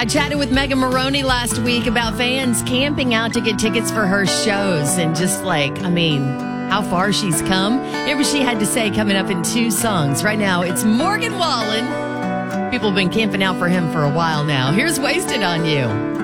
I chatted with Megan Maroney last week about fans camping out to get tickets for her shows and just how far she's come. Here was she had to say coming up in 2 songs. Right now, it's Morgan Wallen. People have been camping out for him for a while now. Here's Wasted on You.